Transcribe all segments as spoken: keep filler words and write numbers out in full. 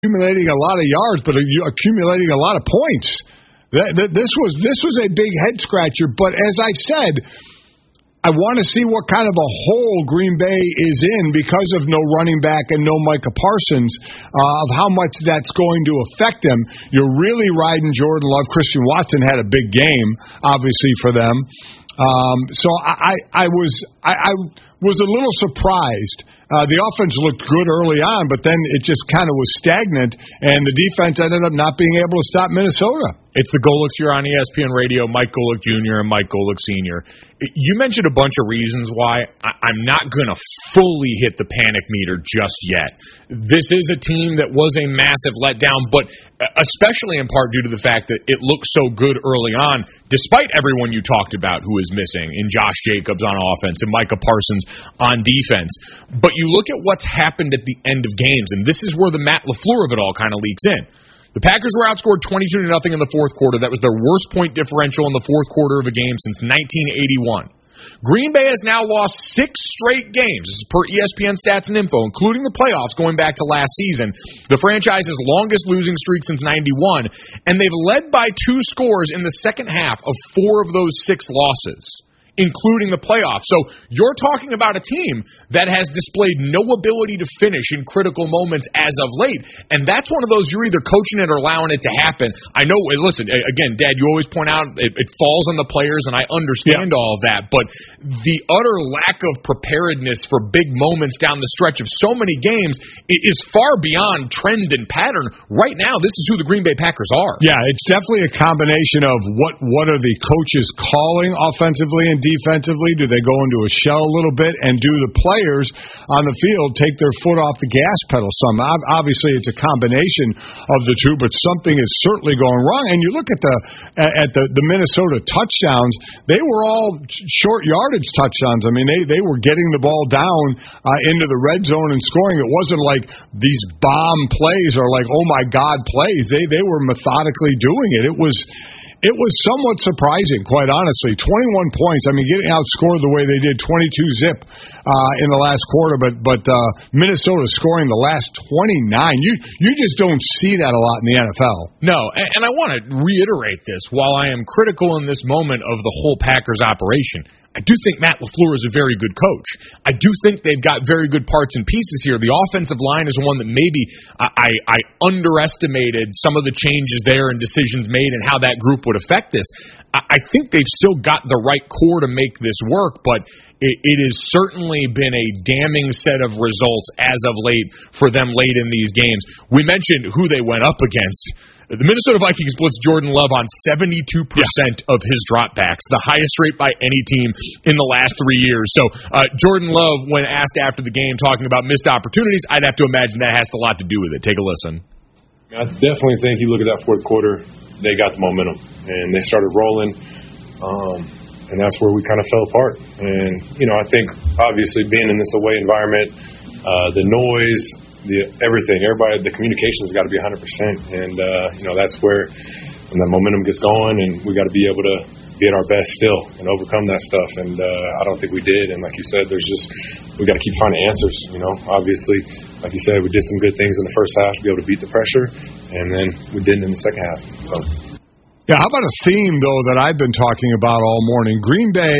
accumulating a lot of yards, but accumulating a lot of points. This was this was a big head scratcher. But as I said, I want to see what kind of a hole Green Bay is in because of no running back and no Micah Parsons, uh, of how much that's going to affect them. You're really riding Jordan Love. Christian Watson had a big game, obviously, for them. Um, so I, I, I was I, I was a little surprised. Uh, the offense looked good early on, but then it just kind of was stagnant, and the defense ended up not being able to stop Minnesota. It's the Golics here on E S P N Radio, Mike Golic Junior and Mike Golic Senior You mentioned a bunch of reasons why I- I'm not going to fully hit the panic meter just yet. This is a team that was a massive letdown, but especially in part due to the fact that it looked so good early on, despite everyone you talked about who is missing in Josh Jacobs on offense and Micah Parsons on defense. But you look at what's happened at the end of games, and this is where the Matt LaFleur of it all kind of leaks in. The Packers were outscored twenty-two to nothing in the fourth quarter. That was their worst point differential in the fourth quarter of a game since nineteen eighty-one. Green Bay has now lost six straight games. This is per E S P N Stats and Info, including the playoffs going back to last season. The franchise's longest losing streak since ninety-one, and they've led by two scores in the second half of four of those six losses, including the playoffs. So you're talking about a team that has displayed no ability to finish in critical moments as of late, and that's one of those you're either coaching it or allowing it to happen. I know, listen, again, Dad, you always point out it, it falls on the players, and I understand yeah. all of that, but the utter lack of preparedness for big moments down the stretch of so many games is far beyond trend and pattern. Right now, this is who the Green Bay Packers are. Yeah, it's definitely a combination of what, what are the coaches calling offensively and defensively. Do they go into a shell a little bit, and do the players on the field take their foot off the gas pedal some? Obviously, it's a combination of the two, but something is certainly going wrong. And you look at the at the, the Minnesota touchdowns; they were all short yardage touchdowns. I mean, they, they were getting the ball down uh, into the red zone and scoring. It wasn't like these bomb plays or like, oh my God, plays. They they were methodically doing it. It was. It was somewhat surprising, quite honestly. twenty-one points. I mean, getting outscored the way they did, twenty-two zip uh, in the last quarter, but but uh, Minnesota scoring the last twenty-nine. You you just don't see that a lot in the N F L. No, and, and I want to reiterate this. While I am critical in this moment of the whole Packers operation, I do think Matt LaFleur is a very good coach. I do think they've got very good parts and pieces here. The offensive line is one that maybe I, I, I underestimated some of the changes there and decisions made and how that group would affect this. I, I think they've still got the right core to make this work, but it, it has certainly been a damning set of results as of late for them late in these games. We mentioned who they went up against. The Minnesota Vikings blitz Jordan Love on seventy-two percent yeah. of his dropbacks, the highest rate by any team in the last three years. So uh, Jordan Love, when asked after the game, talking about missed opportunities, I'd have to imagine that has a lot to do with it. Take a listen. I definitely think you look at that fourth quarter, they got the momentum, and they started rolling, um, and that's where we kind of fell apart. And, you know, I think, obviously, being in this away environment, uh, the noise, The, everything, everybody, the communication's got to be one hundred percent, and uh, you know that's where when the momentum gets going, and we got to be able to be at our best still and overcome that stuff. And uh, I don't think we did. And like you said, there's just we got to keep finding answers. You know, obviously, like you said, we did some good things in the first half to be able to beat the pressure, and then we didn't in the second half. So. Yeah, how about a theme though that I've been talking about all morning? Green Bay,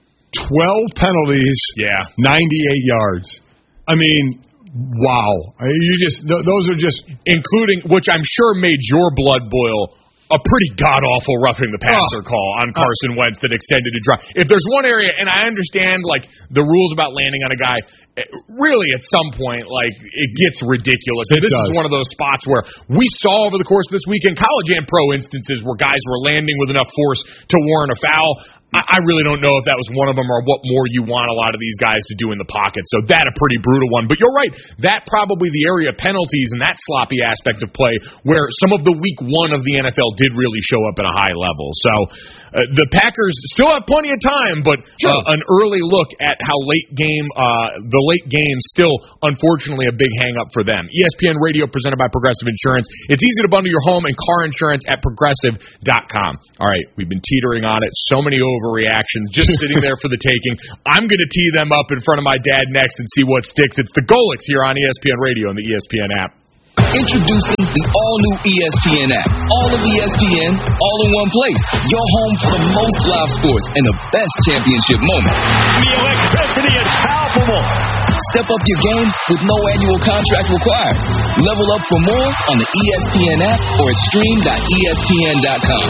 twelve penalties, yeah, ninety-eight yards. I mean. Wow. You just th- those are just including which I'm sure made your blood boil. A pretty god-awful roughing the passer oh. call on Carson oh. Wentz that extended a drive. If there's one area, and I understand like the rules about landing on a guy, really at some point, like it gets ridiculous. It this does. is one of those spots where we saw over the course of this weekend college and pro instances where guys were landing with enough force to warrant a foul. I really don't know if that was one of them or what more you want a lot of these guys to do in the pocket. So that a pretty brutal one. But you're right. That probably the area of penalties and that sloppy aspect of play where some of the week one of the N F L did really show up at a high level. So uh, the Packers still have plenty of time, but uh, an early look at how late game, uh, the late game still, unfortunately, a big hang-up for them. E S P N Radio presented by Progressive Insurance. It's easy to bundle your home and car insurance at progressive dot com. All right, we've been teetering on it. So many overreactions just sitting there for the taking. I'm going to tee them up in front of my dad next and see what sticks. It's the Golics here on E S P N Radio and the E S P N app. Introducing the all-new E S P N app. All of E S P N, all in one place. Your home for the most live sports and the best championship moments. The electricity is palpable. Step up your game with no annual contract required. Level up for more on the E S P N app or at stream dot E S P N dot com.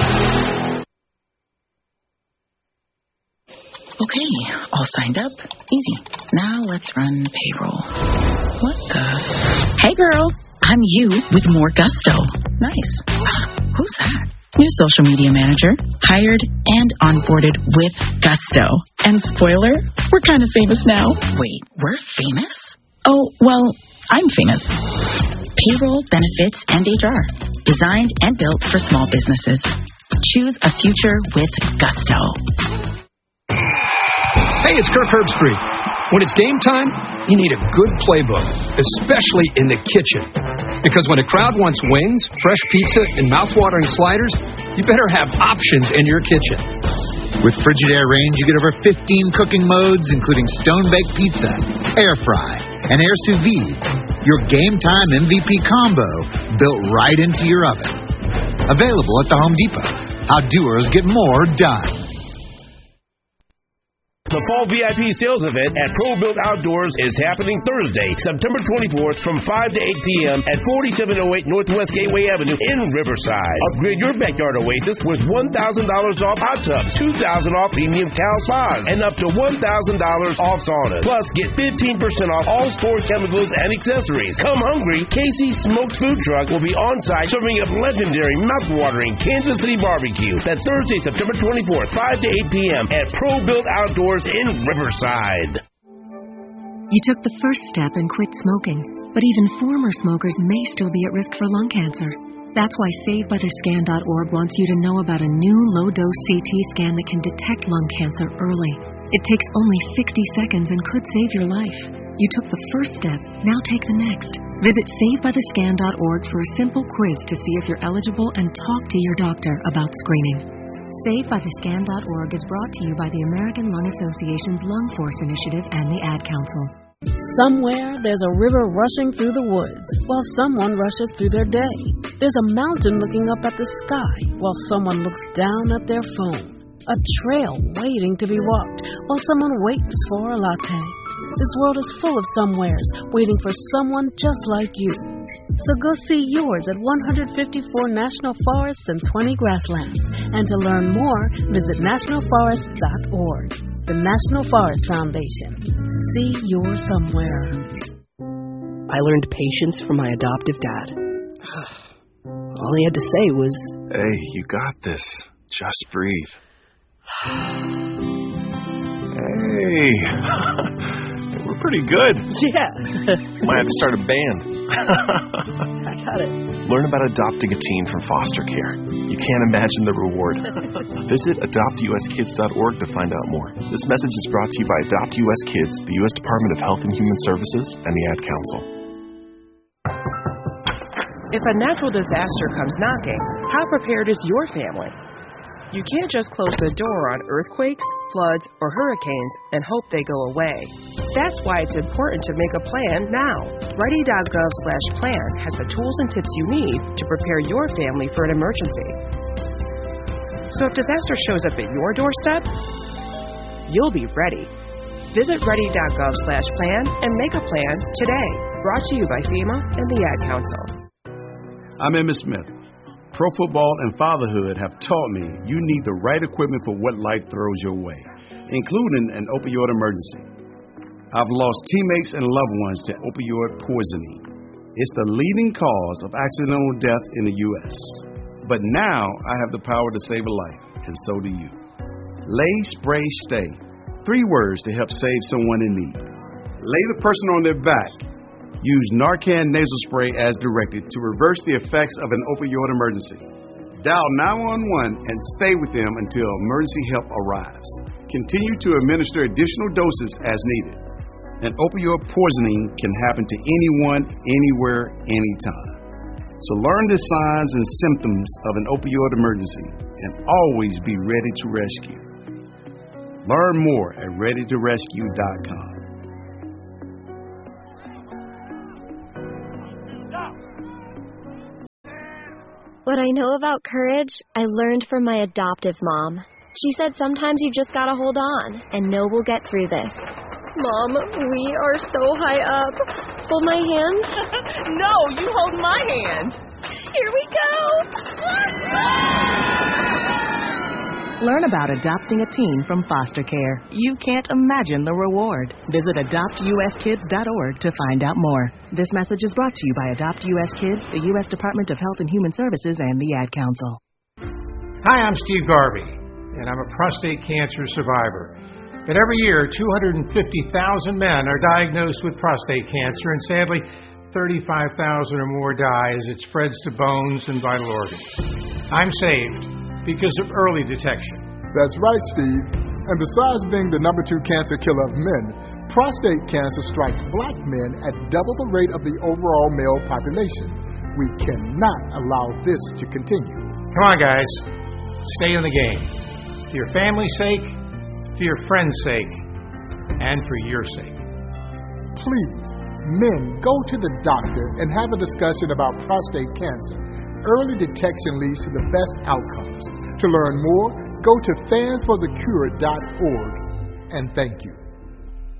Okay, all signed up. Easy. Now let's run payroll. What the? Hey, girl. I'm you with more gusto. Nice. Ah, who's that? Your social media manager. Hired and onboarded with gusto. And spoiler, we're kind of famous now. Wait, we're famous? Oh, well, I'm famous. Payroll, benefits, and H R. Designed and built for small businesses. Choose a future with gusto. Hey, it's Kirk Herbstreit. When it's game time, you need a good playbook, especially in the kitchen. Because when a crowd wants wings, fresh pizza, and mouthwatering sliders, you better have options in your kitchen. With Frigidaire range, you get over fifteen cooking modes, including stone-baked pizza, air fry, and air sous vide. Your game time M V P combo built right into your oven. Available at the Home Depot. How doers get more done. The Fall V I P Sales Event at Pro Built Outdoors is happening Thursday, September twenty-fourth from five to eight p.m. at forty-seven oh eight Northwest Gateway Avenue in Riverside. Upgrade your backyard oasis with one thousand dollars off hot tubs, two thousand dollars off premium towel spas, and up to one thousand dollars off saunas. Plus, get fifteen percent off all store chemicals and accessories. Come hungry, Casey's Smoked Food Truck will be on site serving up legendary, mouth-watering Kansas City barbecue. That's Thursday, September twenty-fourth, five to eight p.m. at Pro Built Outdoors in Riverside. You took the first step and quit smoking, but even former smokers may still be at risk for lung cancer. That's why Save By The Scan dot org wants you to know about a new low-dose C T scan that can detect lung cancer early. It takes only sixty seconds and could save your life. You took the first step, now take the next. Visit Save By The Scan dot org for a simple quiz to see if you're eligible and talk to your doctor about screening. Save By The Scan dot org is brought to you by the American Lung Association's Lung Force Initiative and the Ad Council. Somewhere there's a river rushing through the woods while someone rushes through their day. There's a mountain looking up at the sky while someone looks down at their phone. A trail waiting to be walked while someone waits for a latte. This world is full of somewheres waiting for someone just like you. So go see yours at one hundred fifty-four national forests and twenty grasslands. And to learn more, visit national forest dot org. The National Forest Foundation. See your somewhere. I learned patience from my adoptive dad. All he had to say was, "Hey, you got this. Just breathe." Hey. We're pretty good. Yeah. Might have to start a band. I got it. Learn about adopting a teen from foster care. You can't imagine the reward. Visit adopt U S kids dot org to find out more. This message is brought to you by Adopt U S Kids, the U S Department of Health and Human Services, and the Ad Council. If a natural disaster comes knocking, how prepared is your family? You can't just close the door on earthquakes, floods, or hurricanes and hope they go away. That's why it's important to make a plan now. Ready dot gov slash plan has the tools and tips you need to prepare your family for an emergency. So if disaster shows up at your doorstep, you'll be ready. Visit ready dot gov slash plan and make a plan today. Brought to you by FEMA and the Ad Council. I'm Emmitt Smith. Pro football and fatherhood have taught me you need the right equipment for what life throws your way, including an opioid emergency. I've lost teammates and loved ones to opioid poisoning. It's the leading cause of accidental death in the U S But now I have the power to save a life, and so do you. Lay, spray, stay. Three words to help save someone in need. Lay the person on their back. Use Narcan nasal spray as directed to reverse the effects of an opioid emergency. Dial nine one one and stay with them until emergency help arrives. Continue to administer additional doses as needed. An opioid poisoning can happen to anyone, anywhere, anytime. So learn the signs and symptoms of an opioid emergency and always be ready to rescue. Learn more at ready to rescue dot com. What I know about courage, I learned from my adoptive mom. She said sometimes you just gotta hold on and know we'll get through this. Mom, we are so high up. Hold my hand. No, you hold my hand. Here we go. Learn about adopting a teen from foster care. You can't imagine the reward. Visit adopt u s kids dot org to find out more. This message is brought to you by Adopt U S Kids, the U S Department of Health and Human Services, and the Ad Council. Hi, I'm Steve Garvey, and I'm a prostate cancer survivor. And every year, two hundred fifty thousand men are diagnosed with prostate cancer, and sadly, thirty-five thousand or more die as it spreads to bones and vital organs. I'm saved because of early detection. That's right, Steve. And besides being the number two cancer killer of men, prostate cancer strikes black men at double the rate of the overall male population. We cannot allow this to continue. Come on, guys. Stay in the game. For your family's sake, for your friends' sake, and for your sake. Please, men, go to the doctor and have a discussion about prostate cancer. Early detection leads to the best outcomes. To learn more, go to fans for the cure dot org. And thank you.